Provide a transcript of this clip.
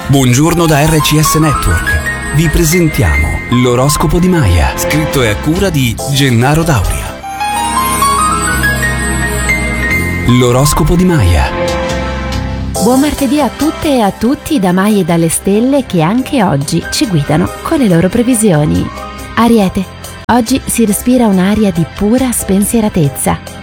Buongiorno da RCS Network. Vi presentiamo l'oroscopo di Maya, scritto e a cura di Gennaro Dauria. L'oroscopo di Maya. Buon martedì a tutte e a tutti da Maya e dalle stelle che anche oggi ci guidano con le loro previsioni. Ariete, oggi si respira un'aria di pura spensieratezza.